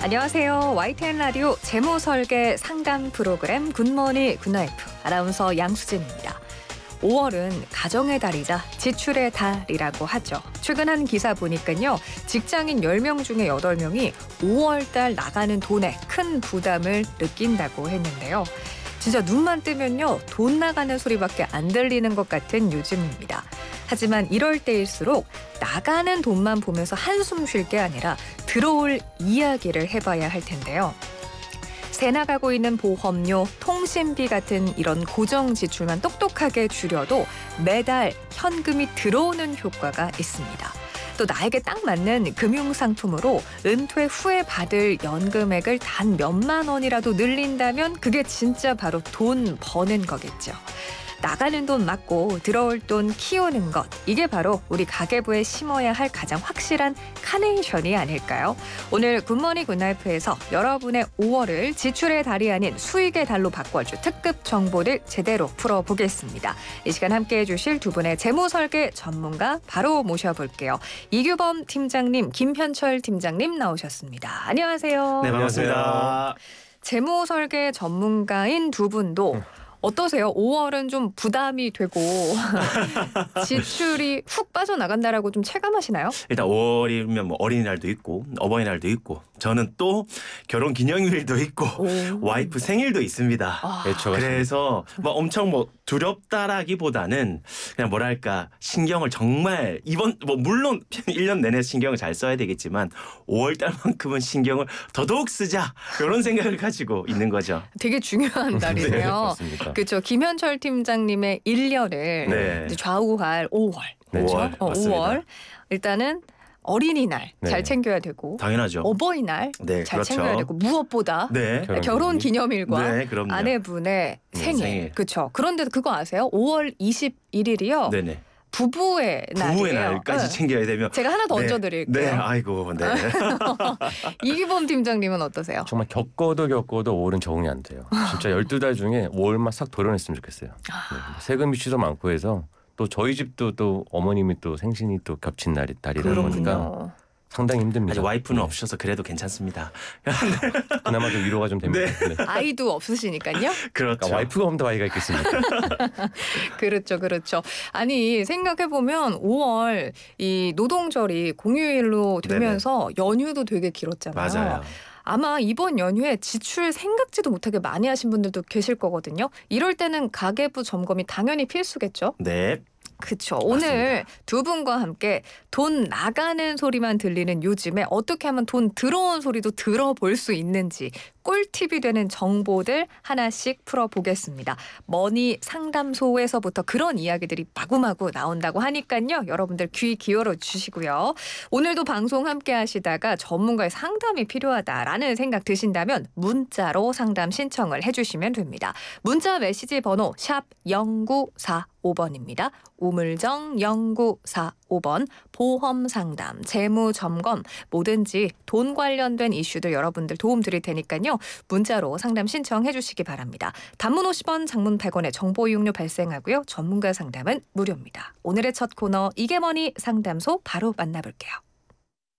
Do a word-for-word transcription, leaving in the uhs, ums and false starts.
안녕하세요. 와이티엔 라디오 재무설계 상담 프로그램 굿모닝 굿나이프 아나운서 양수진입니다. 오월은 가정의 달이자 지출의 달이라고 하죠. 최근 한 기사 보니까요. 직장인 열 명 중에 여덟 명이 오월달 나가는 돈에 큰 부담을 느낀다고 했는데요. 진짜 눈만 뜨면요. 돈 나가는 소리밖에 안 들리는 것 같은 요즘입니다. 하지만 이럴 때일수록 나가는 돈만 보면서 한숨 쉴 게 아니라 들어올 이야기를 해봐야 할 텐데요. 새 나가고 있는 보험료, 통신비 같은 이런 고정 지출만 똑똑하게 줄여도 매달 현금이 들어오는 효과가 있습니다. 또 나에게 딱 맞는 금융상품으로 은퇴 후에 받을 연금액을 단 몇만 원이라도 늘린다면 그게 진짜 바로 돈 버는 거겠죠. 나가는 돈 막고 들어올 돈 키우는 것, 이게 바로 우리 가계부에 심어야 할 가장 확실한 카네이션이 아닐까요? 오늘 굿모닝 굿나이프에서 여러분의 오월을 지출의 달이 아닌 수익의 달로 바꿔줄 특급 정보를 제대로 풀어보겠습니다. 이 시간 함께해 주실 두 분의 재무설계 전문가 바로 모셔볼게요. 이규범 팀장님, 김현철 팀장님 나오셨습니다. 안녕하세요. 네, 반갑습니다. 재무설계 전문가인 두 분도 음. 어떠세요? 오월은 좀 부담이 되고 지출이 훅 빠져나간다라고 좀 체감하시나요? 일단 오월이면 뭐 어린이날도 있고 어버이날도 있고 저는 또 결혼기념일도 있고 오. 와이프 생일도 있습니다. 아. 그렇죠. 그래서 뭐 엄청 뭐 두렵다라기보다는 그냥 뭐랄까 신경을 정말 이번 뭐 물론 일 년 내내 신경을 잘 써야 되겠지만 오월달만큼은 신경을 더더욱 쓰자 이런 생각을 가지고 있는 거죠. 되게 중요한 달이네요. 네, 맞습니다. 그렇죠. 김현철 팀장님의 일 년을 네. 좌우할 오월. 네, 그렇죠? 어, 오월. 일단은 어린이날 네. 잘 챙겨야 되고 당연하죠. 어버이날 네, 잘 그렇죠. 챙겨야 되고 무엇보다 네. 결혼 기념일과 네, 아내분의 네, 생일. 생일. 그렇죠. 그런데 그거 아세요? 오월 이십일일이요. 네네. 부부의 날이에요. 부부의 날까지 네. 챙겨야 되면 제가 하나 더 네. 얹어드릴게요. 네, 아이고, 네. 이기범 팀장님은 어떠세요? 정말 겪어도 겪어도 오월은 적응이 안 돼요. 진짜 열두 달 중에 오월만 싹 도려냈으면 좋겠어요. 네. 세금 이슈도 많고 해서 또 저희 집도 또 어머님이 또 생신이 또 겹친 날이 달이다 보니까 상당히 힘듭니다. 아직 와이프는 네. 없으셔서 그래도 괜찮습니다. 그나마 좀 위로가 좀 됩니다. 네. 네. 아이도 없으시니까요. 그렇죠. 그러니까 와이프가 없는데 아이가 있겠습니까? 그렇죠, 그렇죠. 아니 생각해 보면 오월 이 노동절이 공휴일로 되면서 네네. 연휴도 되게 길었잖아요. 맞아요. 아마 이번 연휴에 지출 생각지도 못하게 많이 하신 분들도 계실 거거든요. 이럴 때는 가계부 점검이 당연히 필수겠죠. 네. 그렇죠. 오늘 두 분과 함께 돈 나가는 소리만 들리는 요즘에 어떻게 하면 돈 들어온 소리도 들어볼 수 있는지 꿀팁이 되는 정보들 하나씩 풀어보겠습니다. 머니 상담소에서부터 그런 이야기들이 마구마구 나온다고 하니까요. 여러분들 귀 기울여 주시고요. 오늘도 방송 함께 하시다가 전문가의 상담이 필요하다라는 생각 드신다면 문자로 상담 신청을 해주시면 됩니다. 문자 메시지 번호 샵 영구사오 번입니다. 우물정 영구사오 번 보험상담, 재무점검 뭐든지 돈 관련된 이슈들 여러분들 도움 드릴 테니까요. 문자로 상담 신청해 주시기 바랍니다. 단문 오십 원, 장문 백 원의 정보 이용료 발생하고요. 전문가 상담은 무료입니다. 오늘의 첫 코너 이게 뭐니 상담소 바로 만나볼게요.